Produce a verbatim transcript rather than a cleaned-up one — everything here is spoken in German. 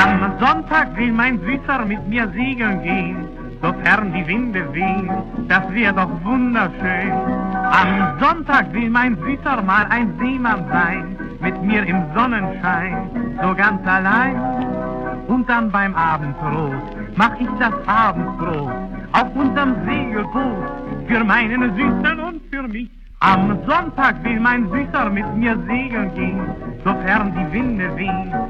Am Sonntag will mein Süßer mit mir segeln gehen, sofern die Winde wehen, das wär doch wunderschön. Am Sonntag will mein Süßer mal ein Seemann sein, mit mir im Sonnenschein, so ganz allein. Und dann beim Abendbrot mach ich das Abendbrot auf unserem Segelboot für meinen Süßen und für mich. Am Sonntag will mein Süßer mit mir segeln gehen, sofern die Winde wehen,